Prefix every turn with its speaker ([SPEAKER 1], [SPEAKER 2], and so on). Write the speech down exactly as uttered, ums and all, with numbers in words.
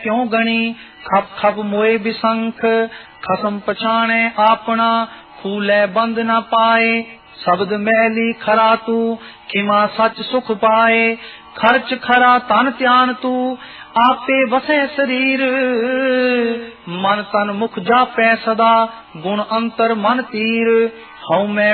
[SPEAKER 1] क्यों गणी खप खप मोए बिसंख खसम पछाणे आपना फूले बंद न पाए शब्द मैली खरा तू खिमा सच सुख पाए खर्च खरा तन त्यान तू आपे बसे शरीर मन तन मुख जापै सदा गुण अंतर मन तीर हऊँ मैं